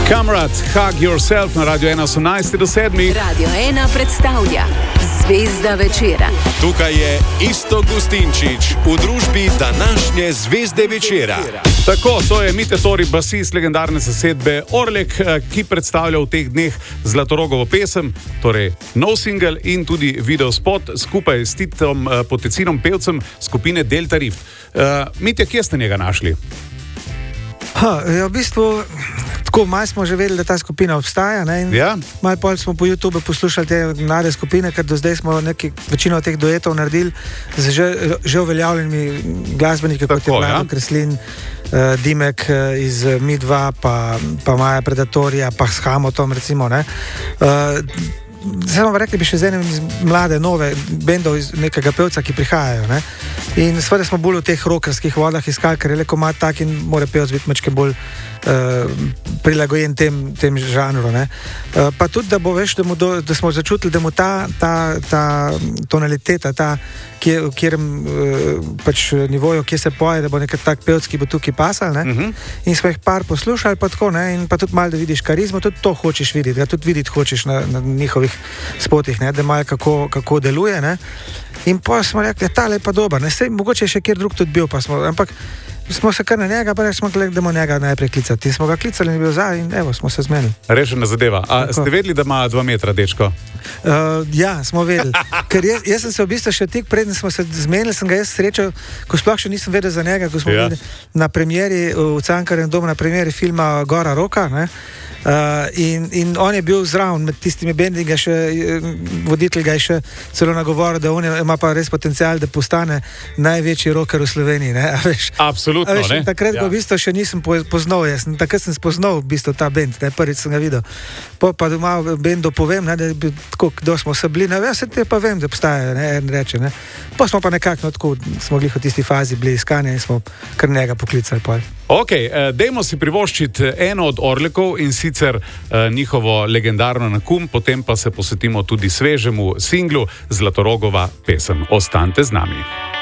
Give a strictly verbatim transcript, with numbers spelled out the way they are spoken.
Kamrat, Hug Yourself na Radio ena osemnajst do sedmih. Radio ena predstavlja Zvezda večera. Tukaj je Iztok Gustinčič v družbi današnje Zvezde večera. Tako, to je Mite Tori, basist legendarne zasedbe Orlek, ki predstavlja v teh dneh Zlatorogovo pesem, torej nov single in tudi videospot skupaj s Titom Potecinom, pevcem skupine Delta Rift. Uh, Mitja, kje ste njega našli? Ha, ja, v bistvu, tako malo smo že vedeli, da ta skupina obstaja, ne, in ja. malo pol smo po YouTubeu poslušali te mlade skupine, ker do zdaj smo neki, večino teh duetov naredili z že, že uveljavljenimi glasbeniki, kot je Vlado ja. Kreslin, uh, Dimek uh, iz Mi dva, pa, pa Maja Predatorija, pa s Hamotom, recimo, ne. Uh, Zdaj smo rekli, bi še z enim iz mlade, nove bendov iz nekega pevca, ki prihajajo, ne. In seveda smo bolj v teh rockerskih vodah iskali, ker je le komad tak in mora pevc biti mačke bolj uh, prilagojen tem, tem žanru, ne. Uh, pa tudi, da bo veš, da, mu do, da smo začutili, da mu ta, ta, ta tonaliteta, ta, kje, v kjerem uh, pač nivoju, kje se poje, da bo nekaj tak pevc, ki bo tukaj pasal, ne. Uh-huh. In smo jih par poslušali, pa tako, ne, in pa tudi malo, da vidiš karizmo, tudi to hočeš videti, da tudi videti hočeš na, na njihovih spotih, ne, da malo kako, kako deluje, ne. In pa smo rekli, da tale je pa dober, ne, sej, mogoče je še kjer drug tudi bil, pa smo, ampak smo se kar na njega, pa rekli smo, da bomo njega najprej klicati. In smo ga klicali in je bil za in evo, smo se zmenili. Rešena zadeva. A tako. Ste vedeli, da ima dva metra, dečko? Uh, ja, smo vedeli. Ker jaz, jaz sem se v bistvu še tik preden smo se zmenili, sem ga jaz srečal, ko sploh še nisem vedel za njega, ko smo ja. bili na premieri v Cankarjevem domu, na premieri filma Gora Roka, ne. Uh, in, in on je bil zraven med tistimi bendi, ga še, voditelj ga je še celo nagovoril, da on ima pa res potencial, da postane največji rocker v Sloveniji, ne, a veš. Absolutno, a veš, ne. Takrat ja. ga v bistvu še nisem poznal, jaz, takrat sem spoznal v bistvu ta bend, ne, prvič sem ga videl. Po pa doma bendu povem, ne, da bi, tako, kdo smo se bili, ne, ja, se te pa vem, da obstajajo, ne, en reče, ne. Pa smo pa nekako, no, tako, smo bili v tisti fazi bili iskanja in smo kar njega poklicali pol. Ok, eh, dajmo si privoščiti eno od Orlekov in sicer eh, njihovo legendarno Nakum, potem pa se posvetimo tudi svežemu singlu Zlatorogova pesem. Ostanite z nami.